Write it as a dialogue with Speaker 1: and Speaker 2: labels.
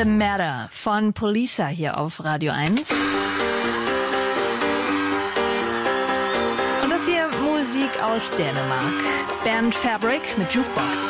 Speaker 1: the Matter von Polisa hier auf Radio 1. Und das hier Musik aus Dänemark. Band Fabric mit Jukebox.